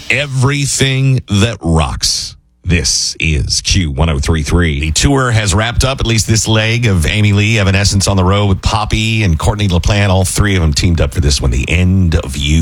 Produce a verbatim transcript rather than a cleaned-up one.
everything that rocks. This is Q one oh three point three. The tour has wrapped up, at least this leg of Amy Lee, Evanescence on the road with Poppy and Courtney LaPlante. All three of them teamed up for this one, The End of You.